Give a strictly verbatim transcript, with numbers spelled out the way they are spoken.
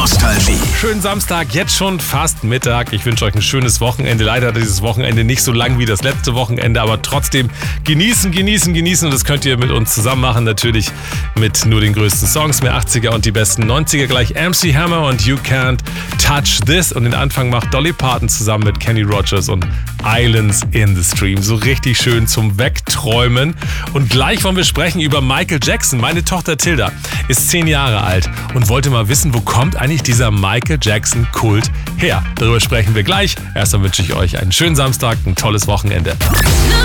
Nostalgie. Schönen Samstag, jetzt schon fast Mittag. Ich wünsche euch ein schönes Wochenende. Leider hat dieses Wochenende nicht so lang wie das letzte Wochenende, aber trotzdem genießen, genießen, genießen. Und das könnt ihr mit uns zusammen machen. Natürlich mit nur den größten Songs, mehr achtziger und die besten neunziger. Gleich M C Hammer und You Can't Touch This. Und den Anfang macht Dolly Parton zusammen mit Kenny Rogers und Islands in the Stream. So richtig schön zum Wegträumen. Und gleich wollen wir sprechen über Michael Jackson. Meine Tochter Tilda ist zehn Jahre alt und wollte mal wissen, wo kommt eigentlich dieser Michael Jackson-Kult her? Darüber sprechen wir gleich. Erst dann wünsche ich euch einen schönen Samstag, ein tolles Wochenende.